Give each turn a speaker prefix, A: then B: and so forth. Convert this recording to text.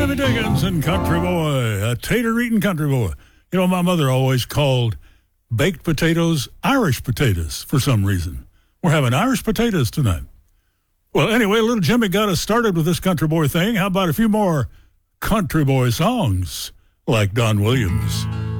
A: Jimmy Dickens and Country Boy, a tater-eating country boy. You know, my mother always called baked potatoes Irish potatoes for some reason. We're having Irish potatoes tonight. Well, anyway, little Jimmy got us started with this country boy thing. How about a few more country boy songs like Don Williams?